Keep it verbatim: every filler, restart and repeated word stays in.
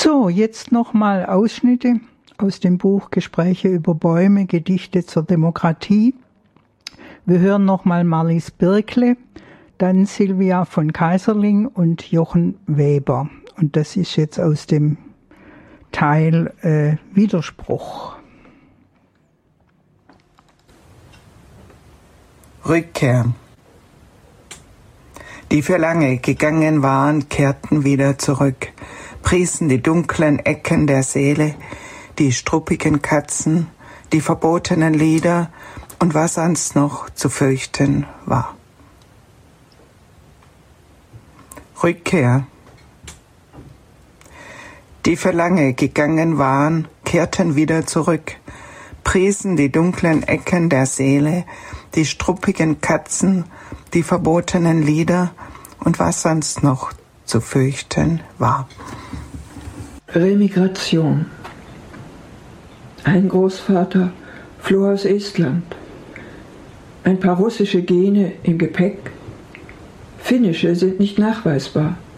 So, jetzt nochmal Ausschnitte aus dem Buch Gespräche über Bäume, Gedichte zur Demokratie. Wir hören nochmal Marlies Birkle, dann Silvia von Kaiserling und Jochen Weber. Und das ist jetzt aus dem Teil äh, Widerspruch. Rückkehr. Die für lange gegangen waren, kehrten wieder zurück, priesen die dunklen Ecken der Seele, die struppigen Katzen, die verbotenen Lieder und was sonst noch zu fürchten war. Rückkehr. Die für lange gegangen waren, kehrten wieder zurück, priesen die dunklen Ecken der Seele, die struppigen Katzen, die verbotenen Lieder und was sonst noch zu fürchten war. Remigration. Ein Großvater floh aus Estland. Ein paar russische Gene im Gepäck. Finnische sind nicht nachweisbar.